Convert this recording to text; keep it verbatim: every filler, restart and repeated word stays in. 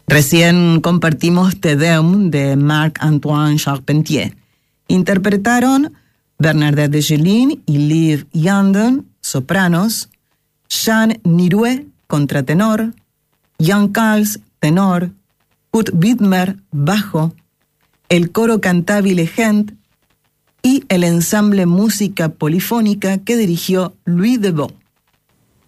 Recién compartimos Te Deum de Marc-Antoine Charpentier. Interpretaron Bernadette Desjardins y Liv Yandon, sopranos, Jean Nirouet, contratenor, Jan Kals, tenor, Kurt Widmer, bajo, el coro cantabile Gent y el ensamble Música Polifónica que dirigió Louis Deveau.